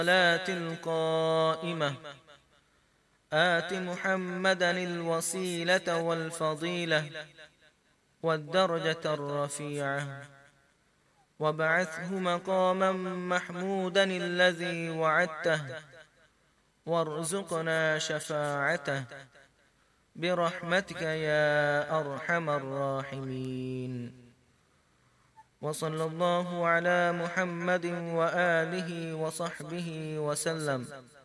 الصلاة القائمة آت محمدا الوسيلة والفضيلة والدرجة الرفيعة وابعثه مقاما محمودا الذي وعدته وارزقنا شفاعته برحمتك يا أرحم الراحمين. وصلى الله على محمد وآله وصحبه وسلم.